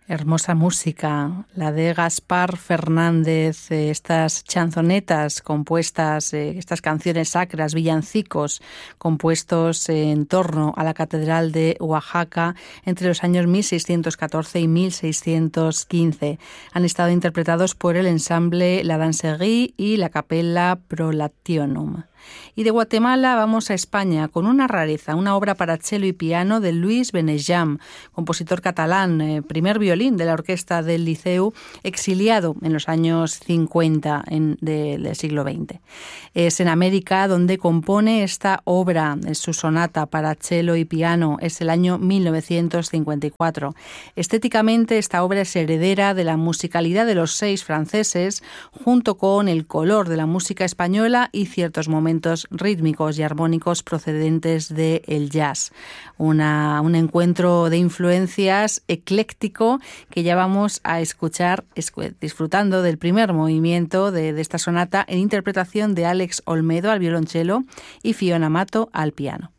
Hermosa música, la de Gaspar Fernández, estas chanzonetas compuestas, estas canciones sacras, villancicos compuestos en torno a la Catedral de Oaxaca entre los años 1614 y 1615. Han estado interpretados por el ensamble La Danserie y la Capella Prolationum. Y de Guatemala vamos a España con una rareza, una obra para cello y piano de Luis Benejam, compositor catalán, primer violín de la orquesta del Liceu, exiliado en los años 50 del siglo XX. Es en América donde compone esta obra, es su sonata para cello y piano, es el año 1954. Estéticamente esta obra es heredera de la musicalidad de los seis franceses, junto con el color de la música española y ciertos momentos rítmicos y armónicos procedentes del jazz. Un encuentro de influencias ecléctico que ya vamos a escuchar disfrutando del primer movimiento de esta sonata en interpretación de Alex Olmedo al violonchelo y Fiona Mato al piano.